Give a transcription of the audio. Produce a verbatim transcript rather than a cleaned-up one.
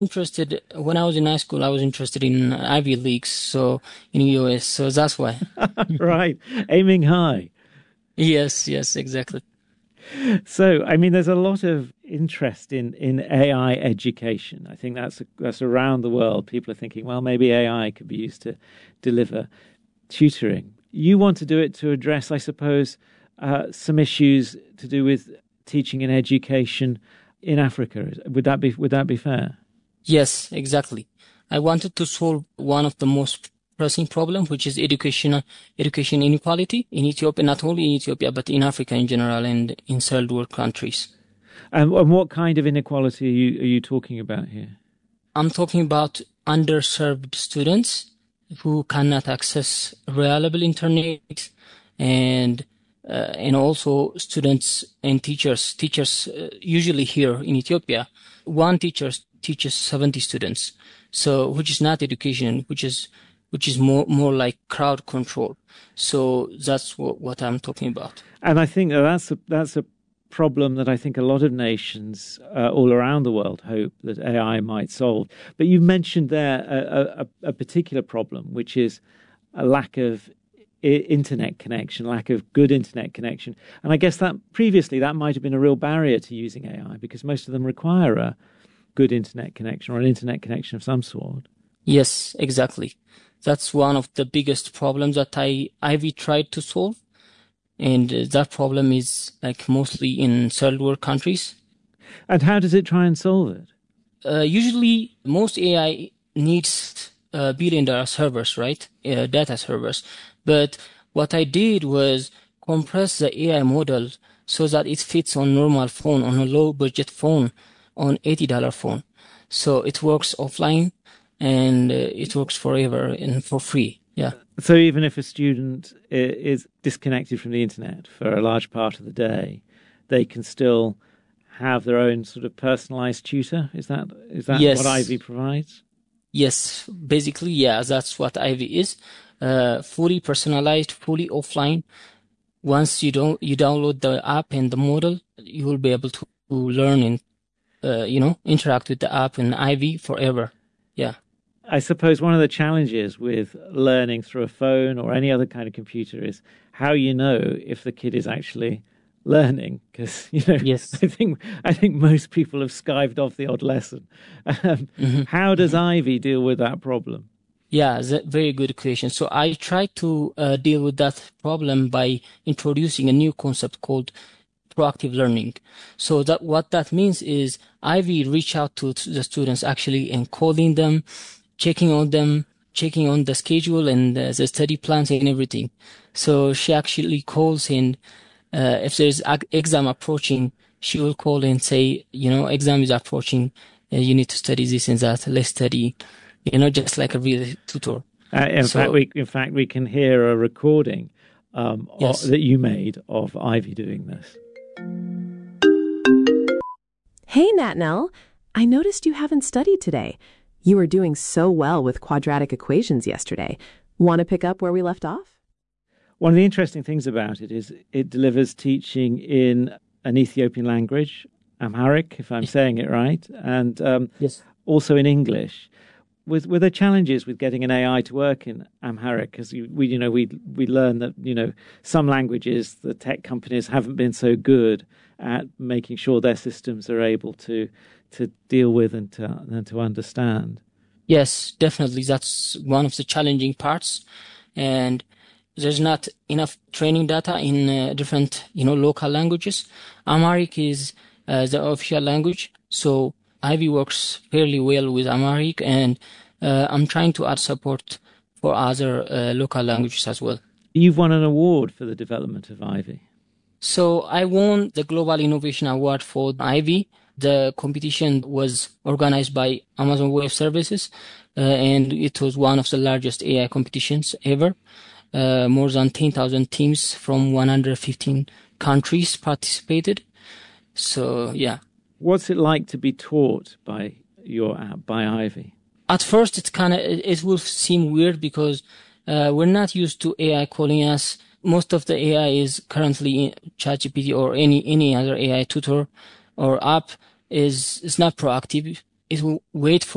Interested when I was in high school, I was interested in Ivy Leagues, so in U S, so that's why. Right, aiming high. Yes, yes, exactly. So, I mean, there's a lot of interest in in A I education. I think that's that's around the world. People are thinking, well, maybe A I could be used to deliver tutoring. You want to do it to address, I suppose, uh, some issues to do with teaching and education in Africa. Would that be would that be fair? Yes, exactly. I wanted to solve one of the most pressing problems, which is education, education inequality in Ethiopia, not only in Ethiopia, but in Africa in general and in third world countries. And, and what kind of inequality are you, are you talking about here? I'm talking about underserved students who cannot access reliable internet, and uh, and also students and teachers. Teachers uh, usually here in Ethiopia, one teacher teaches seventy students, so which is not education, which is which is more more like crowd control. So that's what, what I'm talking about. And I think that that's a, that's a problem that I think a lot of nations uh, all around the world hope that A I might solve. But you mentioned there a, a, a particular problem, which is a lack of I- internet connection, lack of good internet connection. And I guess that previously that might have been a real barrier to using A I because most of them require a good internet connection or an internet connection of some sort. Yes, exactly. That's one of the biggest problems that I Ivy tried to solve. And uh, that problem is like mostly in third world countries. And how does it try and solve it? Uh, usually, most A I needs uh, billion dollar servers, right? Uh, data servers. But what I did was compress the A I model so that it fits on normal phone, on a low budget phone, on eighty dollar phone. So it works offline and uh, it works forever and for free. Yeah. So even if a student is disconnected from the internet for a large part of the day, they can still have their own sort of personalized tutor. Is that is that Yes. what Ivy provides? Yes. Basically, yeah, that's what Ivy is. Uh, fully personalized, fully offline. Once you don't you download the app and the model, you will be able to, to learn and uh, you know interact with the app in Ivy forever. Yeah. I suppose one of the challenges with learning through a phone or any other kind of computer is how you know if the kid is actually learning, because you know Yes. I think I think most people have skived off the odd lesson. Um, Mm-hmm. how does Ivy deal with that problem? Yeah, that's a very good question. So I try to uh, deal with that problem by introducing a new concept called proactive learning. So that what that means is Ivy reach out to the students actually and calling them, checking on them, checking on the schedule and uh, the study plans and everything. So she actually calls in, uh, if there's ag- exam approaching, she will call and say, you know, exam is approaching, uh, you need to study this and that, let's study, you know, just like a real tutor. Uh, in So, fact, we in fact we can hear a recording um, yes. o- that you made of Ivy doing this. Hey, Natnell. I noticed you haven't studied today. You were doing so well with quadratic equations yesterday. Want to pick up where we left off? One of the interesting things about it is it delivers teaching in an Ethiopian language, Amharic, if I'm saying it right, and um, Yes. also in English. Was, were there challenges with getting an A I to work in Amharic? Because we, you know, we we learned that you know some languages the tech companies haven't been so good at making sure their systems are able to to deal with and to and to understand. Yes, definitely. That's one of the challenging parts. And there's not enough training data in uh, different, you know, local languages. Amharic is uh, the official language. So Ivy works fairly well with Amharic, and uh, I'm trying to add support for other uh, local languages as well. You've won an award for the development of Ivy. So I won the Global Innovation Award for Ivy. The competition was organized by Amazon Web Services, uh, and it was one of the largest A I competitions ever. Uh, more than ten thousand teams from one hundred fifteen countries participated. So, yeah. What's it like to be taught by your app, by Ivy? At first, it kind of, it, it will seem weird because uh, we're not used to A I calling us. Most of the A I is currently in ChatGPT or any, any other A I tutor or app is, is not proactive. It will wait for